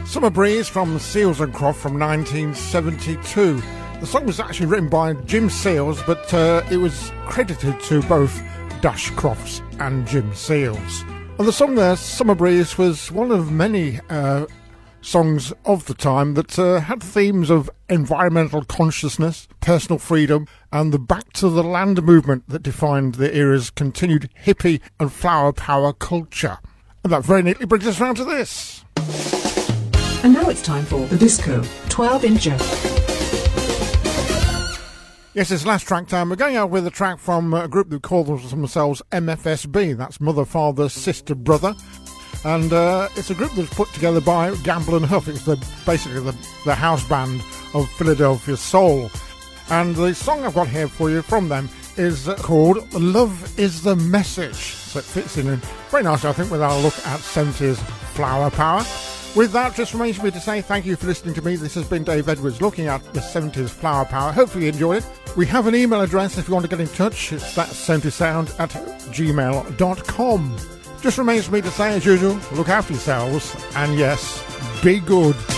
Summer Breeze from Seals and Croft from 1972. The song was actually written by Jim Seals, but it was credited to both Dash Crofts and Jim Seals. And the song there, Summer Breeze, was one of many songs of the time that had themes of environmental consciousness, personal freedom, and the Back to the Land movement that defined the era's continued hippie and flower power culture. And that very neatly brings us round to this. And now it's time for the Disco 12-incher. Yes, it's last track time. We're going out with a track from a group that call themselves MFSB. That's Mother, Father, Sister, Brother. And it's a group that's put together by Gamble and Huff. It's basically the house band of Philadelphia Soul. And the song I've got here for you from them is called Love is the Message. So it fits in very nicely, I think, with our look at 70s flower power. With that, just remains for me to say thank you for listening to me. This has been Dave Edwards looking at the 70s flower power. Hopefully you enjoyed it. We have an email address if you want to get in touch. It's that70sound@gmail.com. Just remains for me to say, as usual, look after yourselves, and yes, be good.